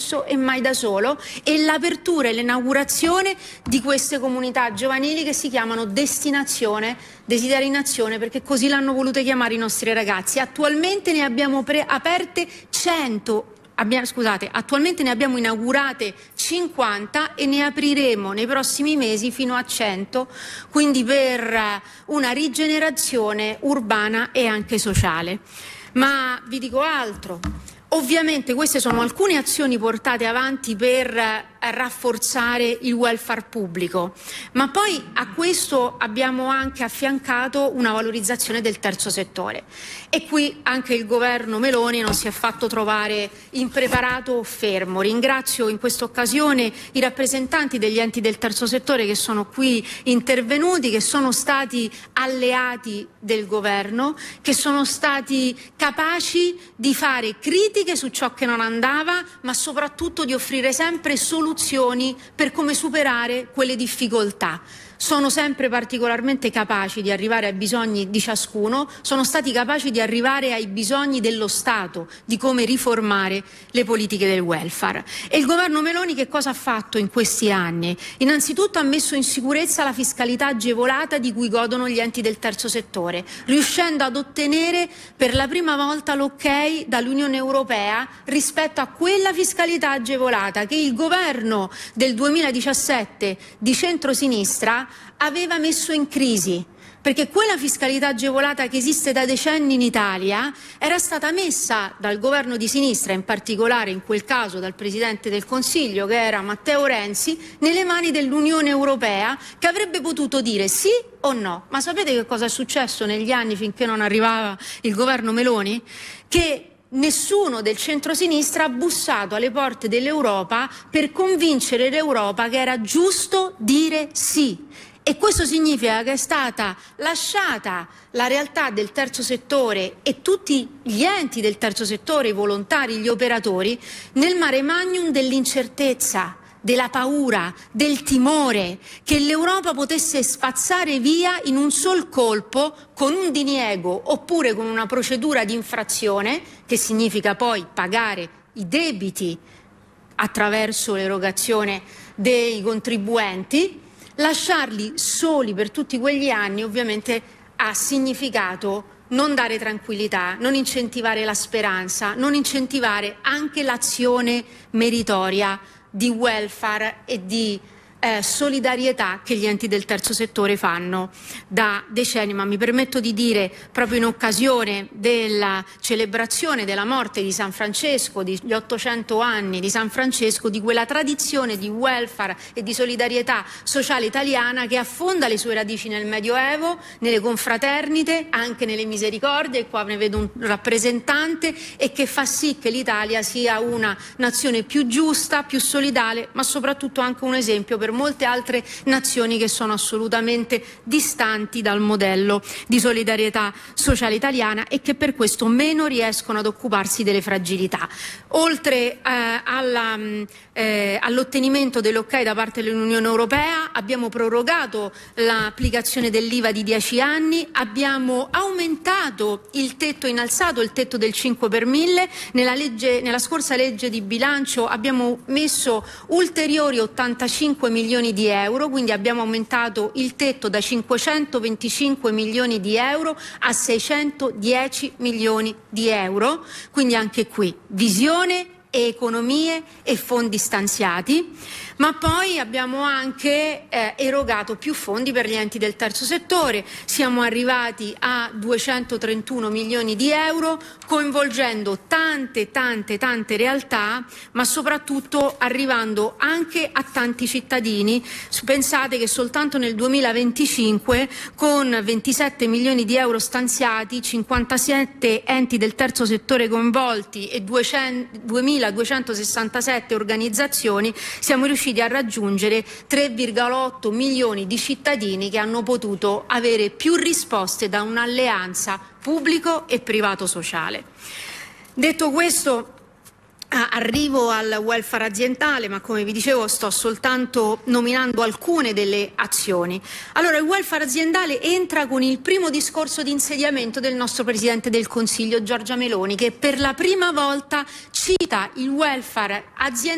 spesso e mai da solo, e l'apertura e l'inaugurazione di queste comunità giovanili che si chiamano Destinazione Desideri in Azione, perché così l'hanno volute chiamare i nostri ragazzi. Attualmente ne abbiamo aperte 100. Attualmente ne abbiamo inaugurate 50 e ne apriremo nei prossimi mesi fino a 100, quindi per una rigenerazione urbana e anche sociale. Ma vi dico altro. Ovviamente queste sono alcune azioni portate avanti per rafforzare il welfare pubblico, ma poi a questo abbiamo anche affiancato una valorizzazione del terzo settore, e qui anche il governo Meloni non si è fatto trovare impreparato o fermo. Ringrazio in questa occasione i rappresentanti degli enti del terzo settore che sono qui intervenuti, che sono stati alleati del governo, che sono stati capaci di fare critiche su ciò che non andava, ma soprattutto di offrire sempre soluzioni per come superare quelle difficoltà. Sono sempre particolarmente capaci di arrivare ai bisogni di ciascuno, sono stati capaci di arrivare ai bisogni dello Stato, di come riformare le politiche del welfare. E il governo Meloni che cosa ha fatto in questi anni? Innanzitutto ha messo in sicurezza la fiscalità agevolata di cui godono gli enti del terzo settore, riuscendo ad ottenere per la prima volta l'ok dall'Unione Europea rispetto a quella fiscalità agevolata che il governo del 2017 di centrosinistra aveva messo in crisi, perché quella fiscalità agevolata che esiste da decenni in Italia era stata messa dal governo di sinistra, in particolare in quel caso dal Presidente del Consiglio che era Matteo Renzi, nelle mani dell'Unione Europea, che avrebbe potuto dire sì o no. Ma sapete che cosa è successo negli anni finché non arrivava il governo Meloni? Che nessuno del centrosinistra ha bussato alle porte dell'Europa per convincere l'Europa che era giusto dire sì. E questo significa che è stata lasciata la realtà del terzo settore e tutti gli enti del terzo settore, i volontari, gli operatori, nel mare magnum dell'incertezza, della paura, del timore che l'Europa potesse spazzare via in un sol colpo con un diniego oppure con una procedura di infrazione, che significa poi pagare i debiti attraverso l'erogazione dei contribuenti. Lasciarli soli per tutti quegli anni ovviamente ha significato non dare tranquillità, non incentivare la speranza, non incentivare anche l'azione meritoria di welfare e di solidarietà che gli enti del terzo settore fanno da decenni. Ma mi permetto di dire, proprio in occasione della celebrazione della morte di San Francesco, degli 800 anni di San Francesco, di quella tradizione di welfare e di solidarietà sociale italiana che affonda le sue radici nel Medioevo, nelle confraternite, anche nelle misericordie, e qua ne vedo un rappresentante, e che fa sì che l'Italia sia una nazione più giusta, più solidale, ma soprattutto anche un esempio per molte altre nazioni che sono assolutamente distanti dal modello di solidarietà sociale italiana e che per questo meno riescono ad occuparsi delle fragilità. Oltre all'ottenimento dell'ok da parte dell'Unione Europea, abbiamo prorogato l'applicazione dell'IVA di 10 anni, abbiamo aumentato il tetto, innalzato il tetto del 5 per 1000, nella scorsa legge di bilancio abbiamo messo ulteriori 85 milioni di euro, quindi abbiamo aumentato il tetto da 525 milioni di euro a 610 milioni di euro, quindi anche qui visione e economie e fondi stanziati. Ma poi abbiamo anche erogato più fondi per gli enti del terzo settore, siamo arrivati a 231 milioni di euro, coinvolgendo tante realtà, ma soprattutto arrivando anche a tanti cittadini. Pensate che soltanto nel 2025, con 27 milioni di euro stanziati, 57 enti del terzo settore coinvolti e 2.267 organizzazioni, siamo riusciti a raggiungere 3,8 milioni di cittadini che hanno potuto avere più risposte da un'alleanza pubblico e privato sociale. Detto questo, arrivo al welfare aziendale, ma come vi dicevo sto soltanto nominando alcune delle azioni. Allora, il welfare aziendale entra con il primo discorso di insediamento del nostro Presidente del Consiglio, Giorgia Meloni, che per la prima volta cita il welfare aziendale